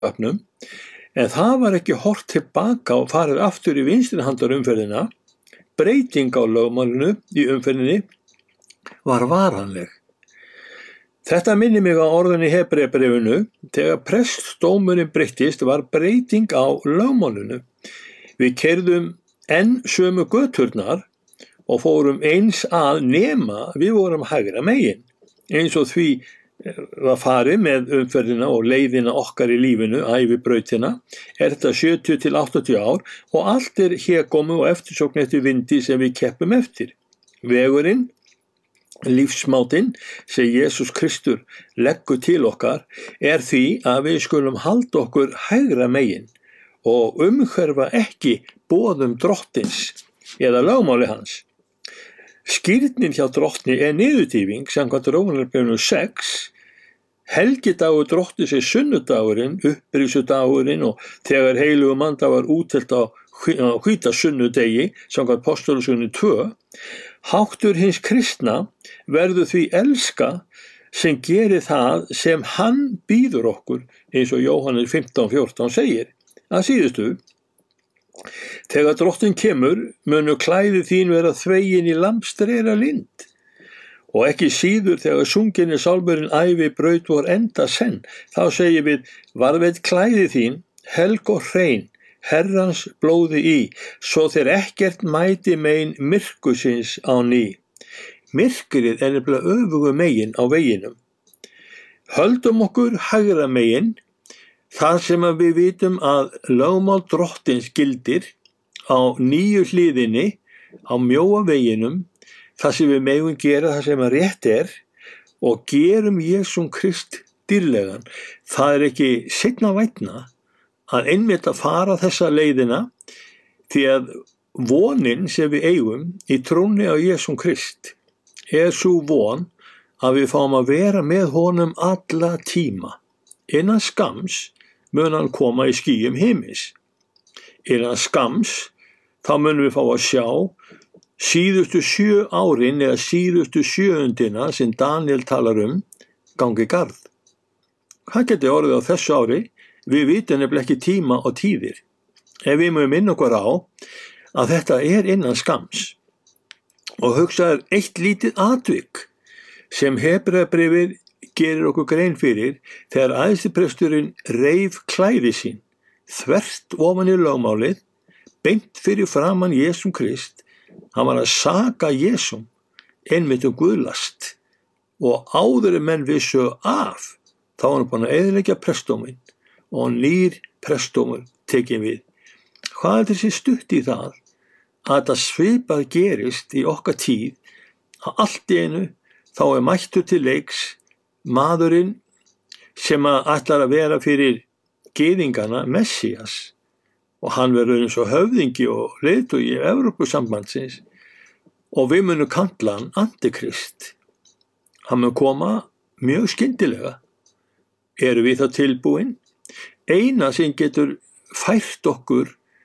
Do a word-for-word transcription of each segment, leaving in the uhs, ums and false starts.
öfnum, en það var ekki horft tilbaka og farið aftur í vinstri handar umferðina. Breyting á lögmálinu í umferðinni var varanleg. Þetta minnir mig á orðin í Hebreabréfinu: þegar prestsdómurinn breyttist var breyting á lögmálinu. Við keyrðum enn sömu göturnar og fórum eins að nema við vorum hægra megin. Eins og því var farið með umferðina og leiðina okkar í lífinu, ævibrautina, er þetta sjötíu til áttatíu ár og allt er hégómi og eftirsókn eftir vindi sem við keppum eftir. Vegurinn, lífsmátinn sem Jesús Kristur leggur til okkar, er því að við skulum halda okkur hægra megin og umhverfa ekki boðum drottins eða lögmáli hans. Skírnin hjá drottni er niðurdýfing samkvæmt Rómarbréfinu sex. Helgidagur drottins er sunnudagurinn, upprisudagurinn, og þegar heilugum anda var úttelt á hvíta sunnudegi samkvæmt Postulasögunni tvö. Háttur hins kristna verður því elska sem gerir það sem hann býður okkur, eins og Jóhannes fimmtán fjórtán segir. Að síðustu: þegar drottinn kemur munu klæði þín vera þvegin í lambsdrera lind, og ekki síður þegar sungin er sálmurinn ævi braut vor enda senn, þá segir við: varðveit klæði þín helg og hrein, Herrans blóði í, svo þeir ekkert mæti megin myrkusins á ný. Myrkrið er nefnilega öfugu megin á veginum. Höldum okkur hægra megin, þar sem að við vitum að lögmál drottins gildir á nýju hliðinni á mjóa veginum, þar sem við megum gera það sem að rétt er og gerum Jesúm Krist dýrlegan. Það er ekki seinna vænna að einmitt að fara þessa leiðina, því að vonin sem við eigum í trúnni á Jesúm Krist er sú von að við fáum að vera með honum alla tíma. Innan skams mun hann koma í skýjum himins. Innan skams þá munum við fá að sjá síðustu sjö árin eða síðustu sjöundina sem Daniel talar um gangi garð. Hvað geti orðið á þessu ári? Við vitum nefnilega ekki tíma og tíðir. Ef við munum inn okkur á að þetta er innan skams og hugsaður eitt lítið atvik sem Hebreabréfið gerir okkur grein fyrir, þegar æðstipresturinn reif klæði sín þvert ofan í lögmálið, beint fyrir framan Jesúm Krist. Hann var að saka Jesúm einmitt um guðlast, og áður en menn vissu af, þá var hann búinn að eyðileggja prestdóminn og nýr prestdómur tekinn við. Hvað er þessi stutt í það að þetta svipað gerist í okkar tíð, að allt í einu þá er mættur til leiks maðurinn sem að ætlar að vera fyrir gyðingana Messías, og hann verður eins og höfðingi og leiðtogi Evrópusambandsins, og við munum kalla hann Antikrist. Hann mun koma mjög skyndilega. Erum við það tilbúin? Eina sem getur fært okkur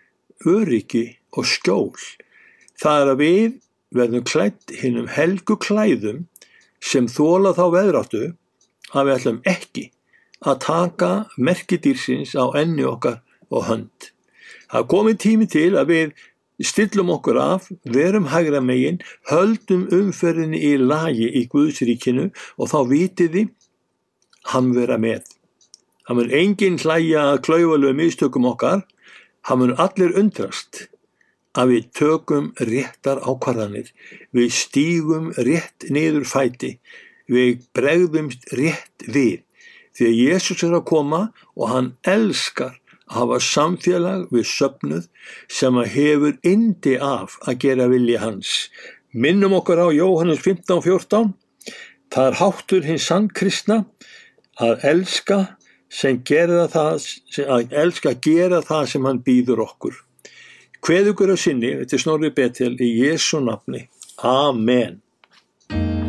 öryggi og skjól, það er að við verðum klædd hinum helgu klæðum sem þola þá veðráttu að við ætlum ekki að taka merki dýrsins á enni okkar og hönd. Það er komið tími til að við stillum okkur af, verum hægra megin, höldum umferðinni í lagi í Guðsríkinu, og þá vitið þið, hann vera með. Hann mun enginn hlæja að klaufalegu mistökum okkar, hann mun allir undrast að við tökum réttar ákvarðanir, við stígum rétt niður fæti, við bregðumst rétt við, því að Jesús er að koma og hann elskar að hafa samfélag við söfnuð sem að hefur yndi af að gera vilja hans. Minnum okkur á Jóhannes fimmtán fjórtán, það er háttur hins sannkristna að elska sem gera það, að elska að gera það sem hann býður okkur. Kveð ykkur á sinni, þetta er Snorri Betel í Jesú nafni. Amen.